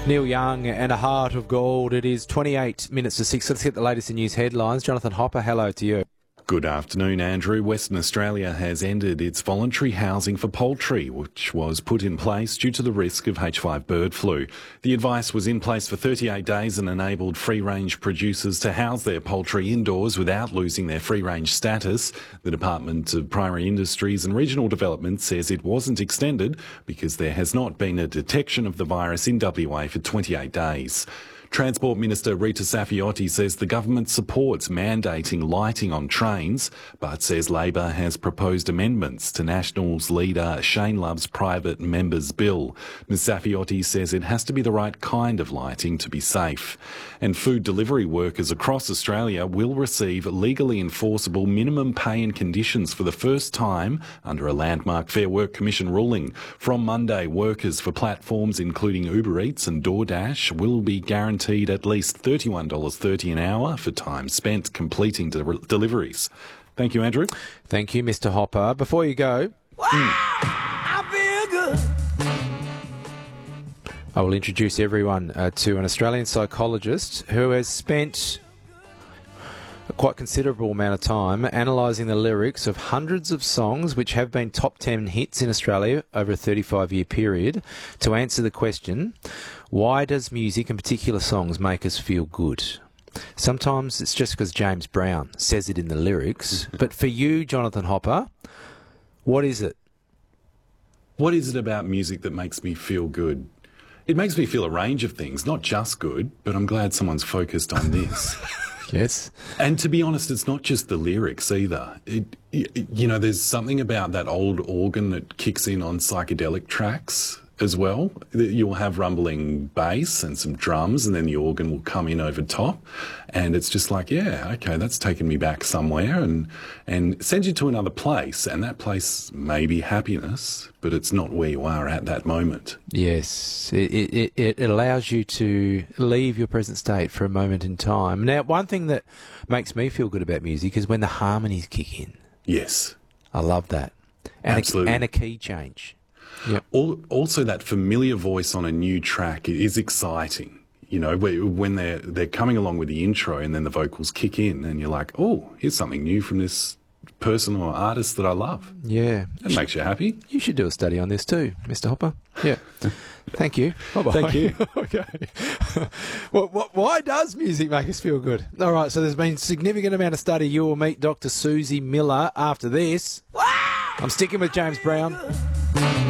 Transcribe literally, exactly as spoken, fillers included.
Neil Young and A Heart of Gold. It is twenty-eight minutes to six. Let's get the latest in news headlines. Jonathan Hopper, hello to you. Good afternoon, Andrew. Western Australia has ended its voluntary housing for poultry, which was put in place due to the risk of H five bird flu. The advice was in place for thirty-eight days and enabled free-range producers to house their poultry indoors without losing their free-range status. The Department of Primary Industries and Regional Development says it wasn't extended because there has not been a detection of the virus in W A for twenty-eight days. Transport Minister Rita Saffioti says the government supports mandating lighting on trains, but says Labor has proposed amendments to Nationals leader Shane Love's private members' bill. Ms Saffioti says it has to be the right kind of lighting to be safe. And food delivery workers across Australia will receive legally enforceable minimum pay and conditions for the first time under a landmark Fair Work Commission ruling. From Monday, workers for platforms including Uber Eats and DoorDash will be guaranteed at least thirty-one dollars thirty an hour for time spent completing de- deliveries. Thank you, Andrew. Thank you, Mister Hopper. Before you go, Wow, I feel good. I will introduce everyone uh, to an Australian psychologist who has spent a quite considerable amount of time analysing the lyrics of hundreds of songs which have been top ten hits in Australia over a thirty-five year period to answer the question, why does music and particular songs make us feel good? Sometimes it's just because James Brown says it in the lyrics, but for you, Jonathan Hopper, what is it? What is it about music that makes me feel good? It makes me feel a range of things, not just good, but I'm glad someone's focused on this. Yes. And to be honest, it's not just the lyrics either. It, it, you know, there's something about that old organ that kicks in on psychedelic tracks as well. You'll have rumbling bass and some drums, and then the organ will come in over top. And it's just like, yeah, okay, that's taken me back somewhere and, and sends you to another place. And that place may be happiness, but it's not where you are at that moment. Yes, it, it, it allows you to leave your present state for a moment in time. Now, one thing that makes me feel good about music is when the harmonies kick in. Yes. I love that. And Absolutely. A, and a key change. Yep. Also, that familiar voice on a new track is exciting. You know, when they're they're coming along with the intro and then the vocals kick in and you're like, oh, here's something new from this person or artist that I love. Yeah. That makes you happy. You should do a study on this too, Mister Hopper. Yeah. Thank you. Bye-bye. Thank you. Okay. Well, what, why does music make us feel good? All right, so there's been a significant amount of study. You will meet Doctor Susie Miller after this. Wow. I'm sticking with James Brown.